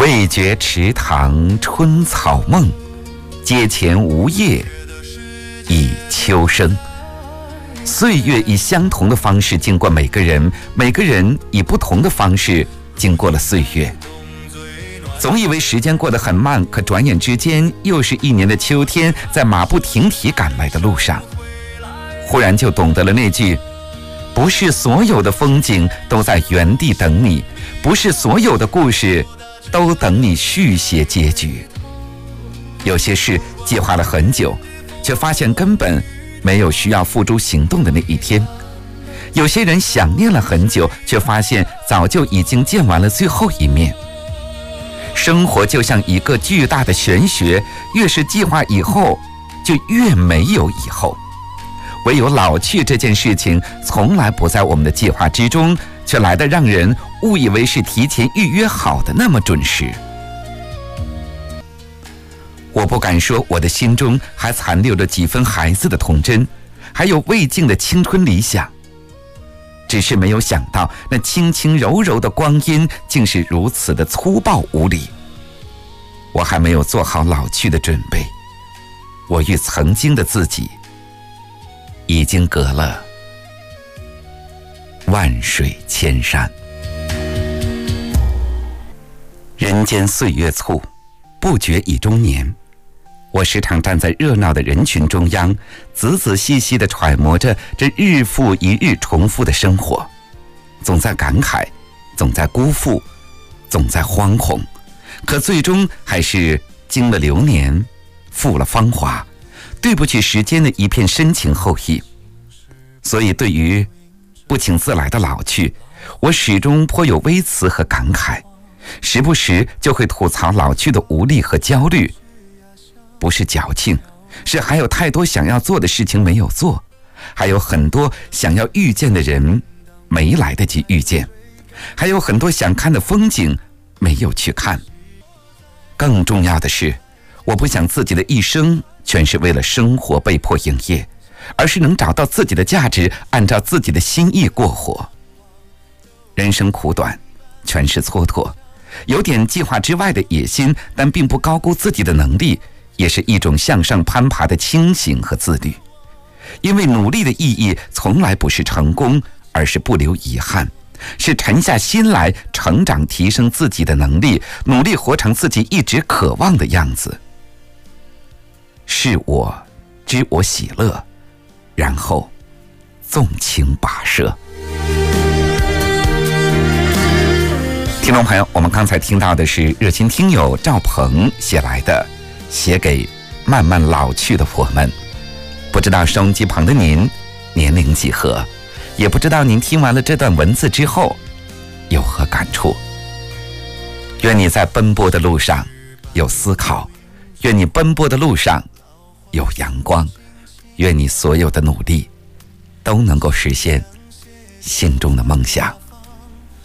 未觉池塘春草梦，阶前无叶已秋声。岁月以相同的方式经过每个人，每个人以不同的方式经过了岁月。总以为时间过得很慢，可转眼之间又是一年的秋天，在马不停蹄赶来的路上，忽然就懂得了那句：不是所有的风景都在原地等你，不是所有的故事都等你续写结局。有些事计划了很久，却发现根本没有需要付诸行动的那一天。有些人想念了很久，却发现早就已经见完了最后一面。生活就像一个巨大的玄学，越是计划以后，就越没有以后。唯有老去这件事情从来不在我们的计划之中，却来得让人误以为是提前预约好的那么准时。我不敢说我的心中还残留着几分孩子的童真，还有未尽的青春理想，只是没有想到那轻轻柔柔的光阴竟是如此的粗暴无礼。我还没有做好老去的准备，我与曾经的自己已经隔了万水千山。人间岁月促，不觉已中年。我时常站在热闹的人群中央，仔仔细细地揣摩着这日复一日重复的生活，总在感慨，总在辜负，总在惶恐，可最终还是经了流年，付了芳华，对不起时间的一片深情厚谊。所以对于不请自来的老去，我始终颇有微词和感慨，时不时就会吐槽老去的无力和焦虑。不是矫情，是还有太多想要做的事情没有做，还有很多想要遇见的人没来得及遇见，还有很多想看的风景没有去看。更重要的是，我不想自己的一生全是为了生活被迫营业，而是能找到自己的价值，按照自己的心意过活。人生苦短，全是蹉跎，有点计划之外的野心，但并不高估自己的能力，也是一种向上攀爬的清醒和自律。因为努力的意义从来不是成功，而是不留遗憾，是沉下心来成长提升自己的能力，努力活成自己一直渴望的样子。是我知我喜乐，然后纵情跋涉。听众朋友，我们刚才听到的是热心听友赵鹏写来的，写给慢慢老去的我们。不知道收音机旁的您年龄几何，也不知道您听完了这段文字之后有何感触。愿你在奔波的路上有思考，愿你奔波的路上有阳光，愿你所有的努力都能够实现心中的梦想。